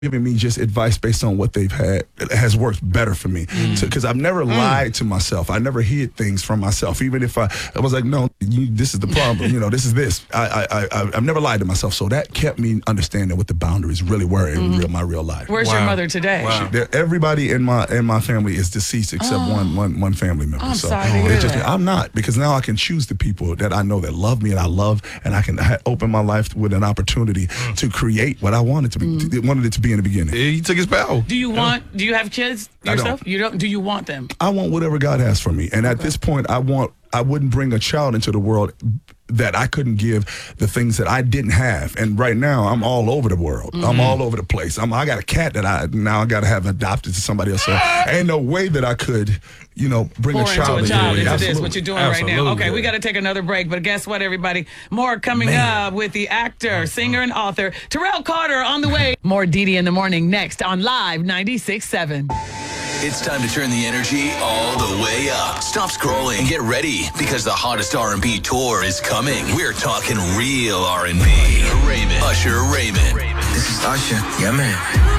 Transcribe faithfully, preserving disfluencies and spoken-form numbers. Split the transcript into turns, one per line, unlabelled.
giving me just advice based on what they've had has worked better for me. Because mm. I've never mm. lied to myself. I never hid things from myself. Even if I, I was like, no, you, this is the problem. You know, this is this. I, I, I, I've never lied to myself. So that kept me understanding what the boundaries really were in mm-hmm. real, my real life.
Where's wow. your mother today?
Wow. She, everybody in my in my family is deceased except oh. one, one, one family member.
I'm
so
sorry to hear
just,
that.
I'm not, because now I can choose the people that I know that love me and I love, and I can ha- open my life with an opportunity mm. to create what I wanted to be, mm. to, wanted it to be in the beginning.
He took his power.
Do you want? Yeah. Do you have kids yourself?
Don't.
You don't. Do you want them?
I want whatever God has for me, and at okay. this point, I want. I wouldn't bring a child into the world that I couldn't give the things that I didn't have. And right now, I'm all over the world. Mm-hmm. I'm all over the place. I'm, I got a cat that I now I got to have adopted to somebody else. So ain't no way that I could, you know, bring
Pour
a child
into a child into
Absolutely.
this, what you're doing
Absolutely.
right now. Okay, we got to take another break. But guess what, everybody? More coming Man. up with the actor, singer, and author, Terrell Carter, on the way. More Dee in the Morning next on Live ninety-six point seven.
It's time to turn the energy all the way up. Stop scrolling and get ready, because the hottest R and B tour is coming. We're talking real R and B. Raymond. Usher Raymond.
This is Usher. Yeah, man.